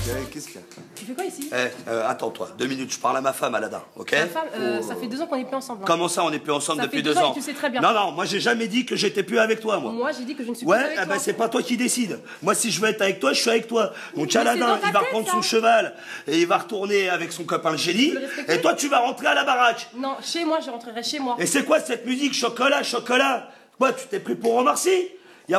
Qu'est-ce qu'il y a? Tu fais quoi ici? Attends-toi, 2 minutes, je parle à ma femme, Alada, ok? Ma femme, ça fait 2 ans qu'on n'est plus ensemble. Hein. Comment ça, on n'est plus ensemble ça depuis fait 2 ans ans? et tu sais très bien. Non, non, moi j'ai jamais dit que j'étais plus avec toi, moi. Moi j'ai dit que je ne suis plus avec toi. Ouais, ben c'est pas toi qui décide. Moi si je veux être avec toi, je suis avec toi. Donc Mais Aladin, c'est dans il va ta reprendre tête, son ça. cheval et il va retourner avec son copain le génie. Et toi tu vas rentrer à la baraque. Non, chez moi, je rentrerai chez moi. Et c'est quoi cette musique? Chocolat, chocolat? Quoi, tu t'es pris pour Omar Sy?